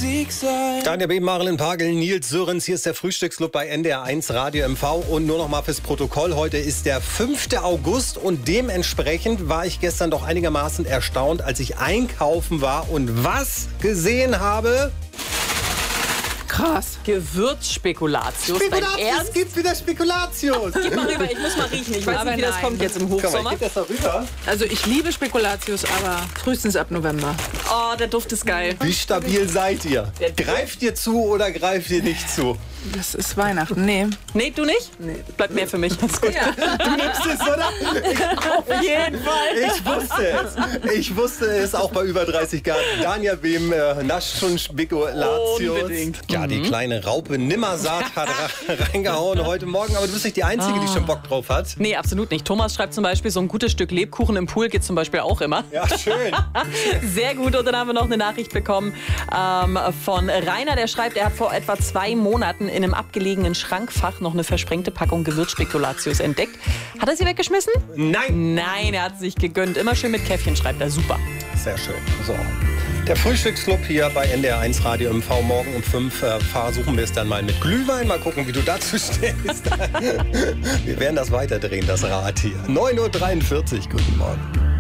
Musik sein. Daniel B., Marilyn Pagel, Nils Sörens. Hier ist der Frühstücksclub bei NDR 1 Radio MV. Und nur noch mal fürs Protokoll. Heute ist der 5. August und dementsprechend war ich gestern doch einigermaßen erstaunt, als ich einkaufen war und was gesehen habe. Krass. Gewürzspekulatius. Es gibt wieder Spekulatius. Gib mal rüber, ich muss mal riechen. Ich weiß nicht, wie das kommt jetzt im Hochsommer. Ich gebe das da rüber. Also ich liebe Spekulatius, aber frühestens ab November. Oh, der Duft ist geil. Wie stabil seid ihr? Greift ihr zu oder greift ihr nicht zu? Das ist Weihnachten. Nee. Nee, du nicht? Nee. Bleibt mehr für mich. Alles gut. Ja. Du nimmst es, oder? Auf jeden Fall. Ich wusste es auch bei über 30 Grad. Daniel Behm nascht schon Spekulatius. Unbedingt. Ja, die kleine Raupe Nimmersaat hat reingehauen heute Morgen. Aber du bist nicht die Einzige, die schon Bock drauf hat. Nee, absolut nicht. Thomas schreibt zum Beispiel, so ein gutes Stück Lebkuchen im Pool geht zum Beispiel auch immer. Ja, schön. Sehr gut. Und dann haben wir noch eine Nachricht bekommen von Rainer, der schreibt, er hat vor etwa 2 Monaten in einem abgelegenen Schrankfach noch eine versprengte Packung Gewürzspekulatius entdeckt. Hat er sie weggeschmissen? Nein. Nein, er hat sich gegönnt. Immer schön mit Käffchen, schreibt er. Super. Sehr schön. So. Der Frühstücksclub hier bei NDR 1 Radio MV. Morgen um 5 versuchen wir es dann mal mit Glühwein. Mal gucken, wie du dazu stehst. Wir werden das weiterdrehen, das Rad hier. 9.43 Uhr. Guten Morgen.